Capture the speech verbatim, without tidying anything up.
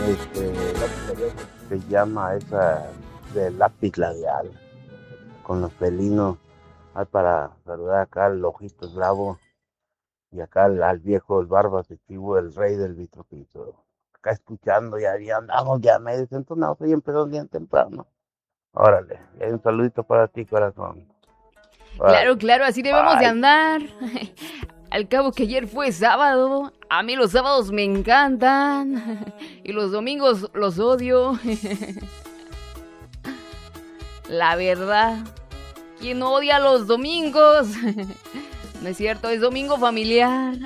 Este, la pizzería que se llama esa de lápiz labial, con los felinos. Hay para saludar acá al Ojitos Bravo y acá al, al viejo, el Barbas de Chivo, el rey del vitropiso. Acá escuchando, ya, ya andamos, ya me desentonado, y empezó bien temprano. Órale, y hay un saludito para ti, corazón. Claro, Órale, claro, así debemos de bye. andar. Al cabo que ayer fue sábado. A mí los sábados me encantan. Y los domingos los odio. La verdad. ¿Quién odia los domingos? No es cierto, es domingo familiar.